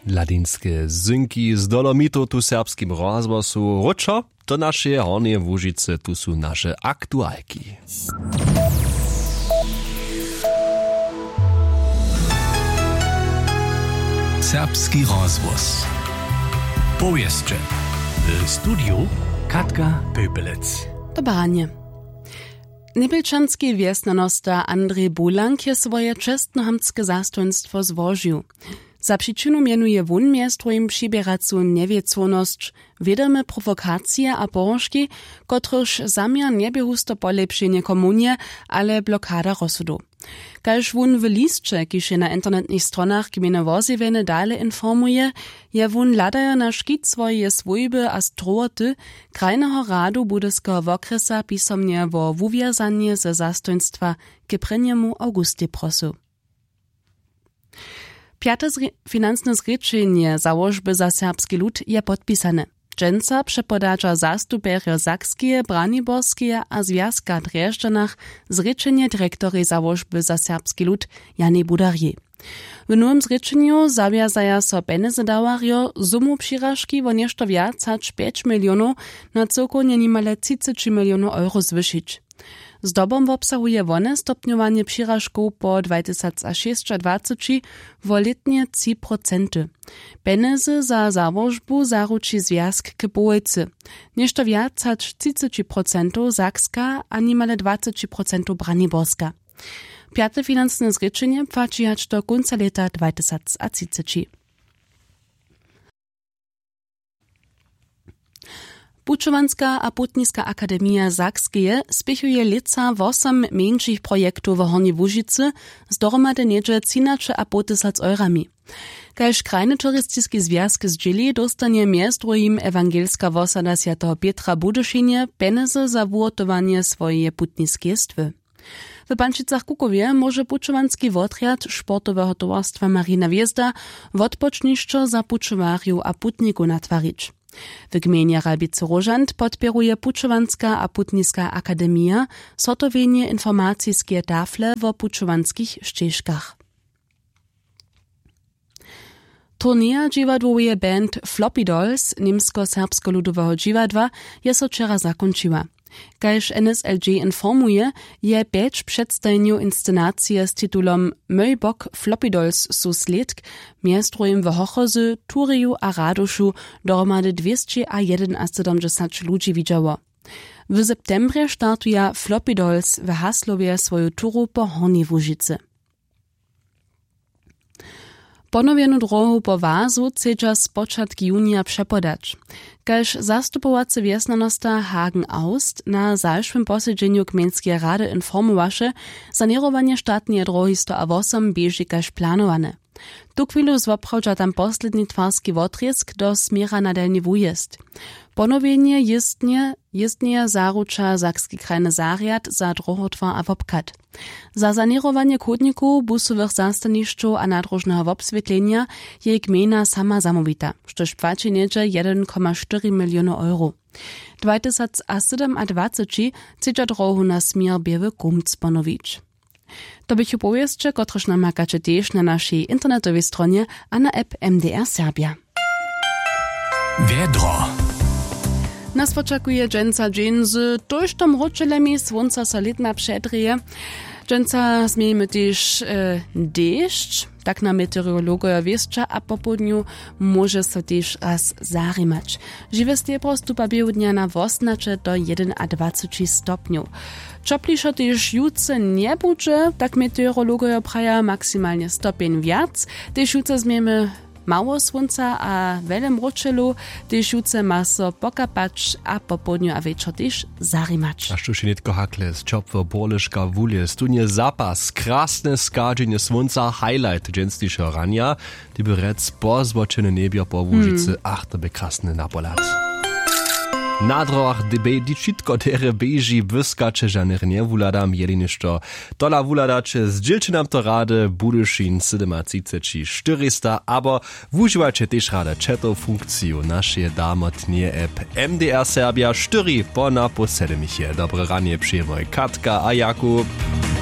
Ladinske zynki z Dolomitu tu serbskim rozgłosu Ruczo, to nasze Hornie Łužice, tu są nasze aktualki. Serbski rozgłos. Powieszcze. W studiu Katka Pöpelec. Dobranie. Nebelčanski wjesnanosta Andrzej Bulank je swoje czestnohamtskie zastojnstwo złożył. Za przyczynu mianuje wón miastrojim přiběracu nevieconosť, wiadome prowokacje a porażki, kotryż zamiar niebyhusto polepšenie komunie, ale blokada rozsudu. Kaž wón w listče, kiž je na internetnych stronach gminy Worzyweny dale informuje, je wón ladaja na škit swoje swójby a stroty krajnego radu budyskiego wokresa pisomnie wo wuwiazanie ze zastojnstwa k 1. Augusty prosu. Piate finansne zrečenje założby za serbski lud je podpisane. Dżęca przepodacza zastuperio Sakskie, Braniborskie a Związka Drjeżdżanach zrečenje dyrektory założby za serbski lud Jany Budarje. W nowym zrečenju zawiązaja so penezy dawario sumu přiražki wo nešto viac hač 5 milionów na celkovnie nimale 30 milionów euro zwyšić. Zdobom obsahuje wone stopnjowanie přiražkov po 2026 wo letnie 3%. Penezy za założbu zaruči Związk k Bojce. Nešto viac hač 30% Sakska a nimale 20% Braniborska. Piate finansne zrečenje płaci hač do konca leta 2030. Pučovanska a Putniska akademia Sakskie spěchuje lica 8 mniejszych projektów w Hornej Łužicy z dohromady niedzie 13,5 eurami. Kaž krajny turystyczny związk zdźěli dostanie miastrojim ewangelska wosada Świętego Pietra Budyšinje penezy za wuotowanie swoje putniskie stwy. W Pančicach Kukowie może pučovanski wotriad sportowego towarstwa Marina Wiezda wotpočnišćo za pučowarjów a putniku natwarić. W gminie Ralbice-Rožant podpieruje Pučovanska a Putniska akademia sortowienie informacijskie tafle w pučovanskich ścieżkach. Turnieja dźiwadłowe band Floppy Dolls niemsko-serbsko-ludowego dźiwadła je so wczera zakończyła. Kaž NSLG informuje, je 5 przedstawieniu inscenacije z tytułom Mój bok Floppy Dolls su sledk, miastrojem w Hochozy, Turiju a Radoszu dohromady 271 ludzi widziało. W septembrze startuje Floppy Dolls w Haslowie swoją turu po Hornej Łužicy. Ponowienu drogu po Wazu chcedźa z początki junia przepodać. Kaž zastupowacy wjesnanosta Hagen Aust na zalszym posiedzeniu Gmejnskiej Rady informowaše, sanerowanie sztatnie drogi 108 bieži kaž planowane. Tu chwilu zwoprawdża tam posledni twarski wotrjesk do smiera na delni wujezd. Ponowienie jezdnie zaruča Sakski krajny zariad za drohotwar a wopkat. Za sanerowanie chodników, busowych zastanišćów a nadrożnego wobswietlenia je gmina sama zamówita, štož płaci niedzie 1,4 miliona euro. 2027 chcedźa drohu na smier Biewy Kumc ponowić. To bych opowieszcze, kotreż namakacie też na naszej internetowej stronie a na app MDR Serbia. Wiedro. Nas oczekuje dżęca dzień z dojsztom roczylemi słońca solidna przedrije. Dżęca zmiejemy też deszcz, tak na meteorologoja wieszcza, a po południu może so też raz zarimać. Żywe stepro stupa dnia na 18 do 21 stopniów. Czoplišo też jutce nie budzie, tak meteorologoja praja maksymalnie stopień wiac. Też jutce zmiejemy mało słońca a wiele mroczelu, też jutce ma so pokapać, a po południu a wieczór też zarimać. A sztuši netko hakle, z čopvo borliška wulje, studnie zapas, krasne skadženje słońca, highlight dženstišo ranja, ty by rec pozvočene nebjo po Łužicy, ach, to by krasne napolat. Na drogach debej dičitko tere beži vyskače žaner nevúladam jediništo. Tola vúladače zdźilče nam to rade Budyšin 37 abo vúživače tež rade četo funkciu našej damotnie app MDR Serbia 4 po naposedemiche. Dobre ranie přeje moj Katka a Jakub.